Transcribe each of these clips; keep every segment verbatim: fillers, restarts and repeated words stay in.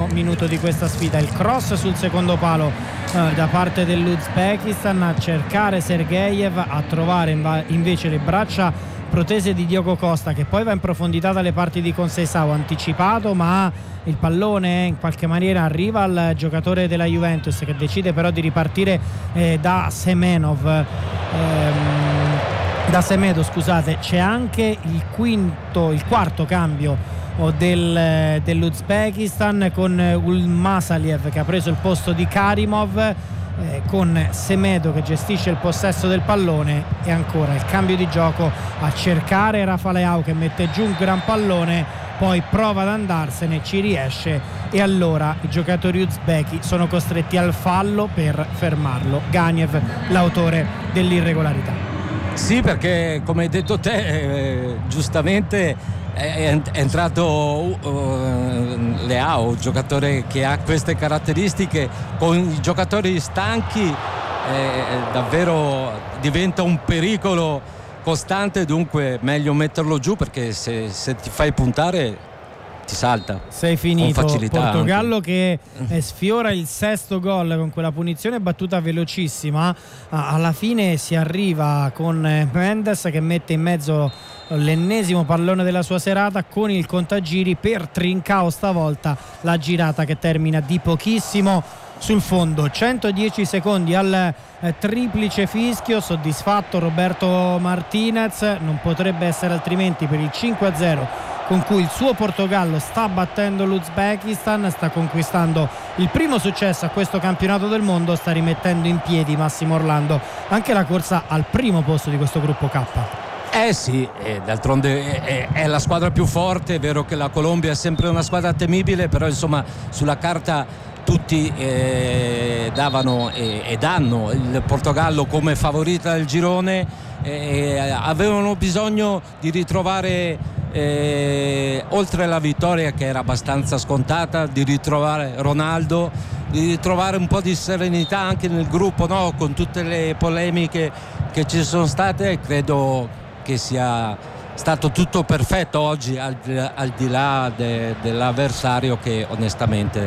minuto di questa sfida. Il cross sul secondo palo eh, da parte dell'Uzbekistan, a cercare Sergeyev, a trovare inv- invece le braccia protese di Diogo Costa, che poi va in profondità dalle parti di Conceição, anticipato, ma il pallone in qualche maniera arriva al giocatore della Juventus, che decide però di ripartire eh, da Semenov ehm, da Semedo, scusate. C'è anche il quinto il quarto cambio del, dell'Uzbekistan, con Ulmasaliev che ha preso il posto di Karimov, eh, con Semedo che gestisce il possesso del pallone, e ancora il cambio di gioco a cercare Rafa Leao, che mette giù un gran pallone, poi prova ad andarsene, ci riesce, e allora i giocatori uzbeki sono costretti al fallo per fermarlo. Ganiev, l'autore dell'irregolarità. Sì, perché come hai detto te, eh, giustamente è, è entrato uh, Leao, un giocatore che ha queste caratteristiche. Con i giocatori stanchi eh, davvero diventa un pericolo costante, dunque meglio metterlo giù, perché se, se ti fai puntare ti salta. Sei finito. Portogallo anche. che eh, sfiora il sesto gol con quella punizione battuta velocissima. Ah, alla fine si arriva con eh, Mendes che mette in mezzo l'ennesimo pallone della sua serata con il contagiri per Trincao, stavolta la girata che termina di pochissimo sul fondo. centodieci secondi al eh, triplice fischio. Soddisfatto Roberto Martinez, non potrebbe essere altrimenti per il cinque a zero con cui il suo Portogallo sta battendo l'Uzbekistan, sta conquistando il primo successo a questo campionato del mondo, sta rimettendo in piedi Massimo Orlando anche la corsa al primo posto di questo gruppo K. Eh sì, eh, d'altronde è, è la squadra più forte. È vero che la Colombia è sempre una squadra temibile, però insomma sulla carta tutti eh, davano e, e danno il Portogallo come favorita del girone. Eh, avevano bisogno di ritrovare, eh, oltre alla vittoria che era abbastanza scontata, di ritrovare Ronaldo, di ritrovare un po' di serenità anche nel gruppo, no? Con tutte le polemiche che ci sono state. Credo che sia stato tutto perfetto oggi, al, al di là de, dell'avversario, che onestamente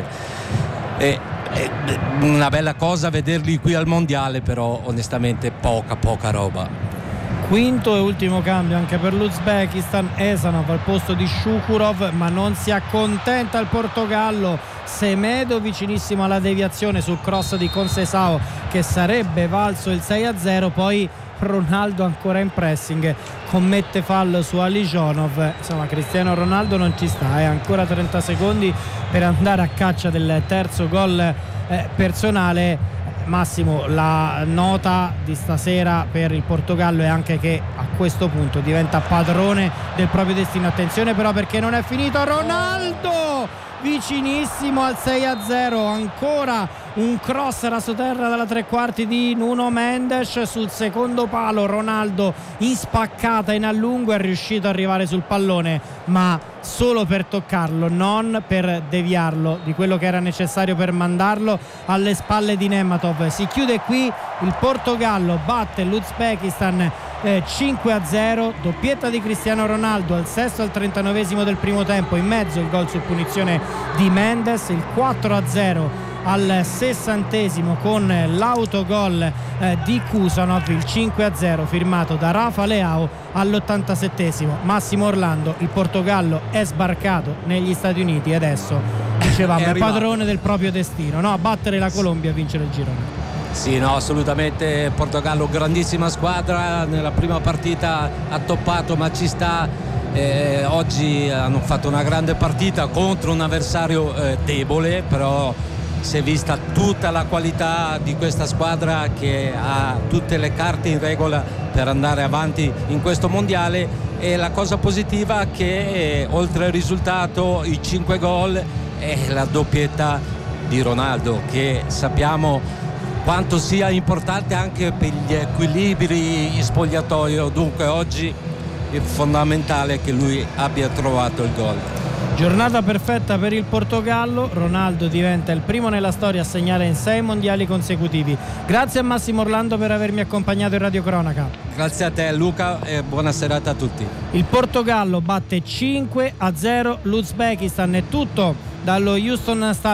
è, è una bella cosa vederli qui al mondiale, però onestamente poca poca roba. Quinto e ultimo cambio anche per l'Uzbekistan, Esanov al posto di Shukurov, ma non si accontenta il Portogallo. Semedo vicinissimo alla deviazione sul cross di Conceição che sarebbe valso il sei a zero, poi Ronaldo ancora in pressing commette fallo su Alijonov. Insomma, Cristiano Ronaldo non ci sta, eh. Ancora trenta secondi per andare a caccia del terzo gol eh, personale. Massimo, la nota di stasera per il Portogallo è anche che a questo punto diventa padrone del proprio destino. Attenzione però, perché non è finito. Ronaldo vicinissimo al sei a zero, ancora un cross rasoterra dalla tre quarti di Nuno Mendes sul secondo palo. Ronaldo in spaccata in allungo è riuscito ad arrivare sul pallone, ma solo per toccarlo, non per deviarlo di quello che era necessario per mandarlo alle spalle di Nematov. Si chiude qui, il Portogallo batte l'Uzbekistan eh, cinque a zero, doppietta di Cristiano Ronaldo al sesto e al trentanovesimo del primo tempo, in mezzo il gol su punizione di Mendes, il quattro a zero al sessantesimo con l'autogol eh, di Kusanov, il cinque a zero firmato da Rafa Leao all'ottantasettesimo. Massimo Orlando, il Portogallo è sbarcato negli Stati Uniti e adesso, dicevamo, è, è padrone del proprio destino, no? A battere la Colombia e vincere il girone. Sì, no, assolutamente. Portogallo, grandissima squadra, nella prima partita ha toppato, ma ci sta. Eh, oggi hanno fatto una grande partita contro un avversario eh, debole, però si è vista tutta la qualità di questa squadra che ha tutte le carte in regola per andare avanti in questo mondiale. E la cosa positiva è che eh, oltre al risultato, i cinque gol, è la doppietta di Ronaldo, che sappiamo quanto sia importante anche per gli equilibri in spogliatoio. Dunque oggi è fondamentale che lui abbia trovato il gol. Giornata perfetta per il Portogallo. Ronaldo diventa il primo nella storia a segnare in sei mondiali consecutivi. Grazie a Massimo Orlando per avermi accompagnato in Radio Cronaca. Grazie a te Luca e buona serata a tutti. Il Portogallo batte cinque a zero l'Uzbekistan. È tutto dallo Houston Stadium.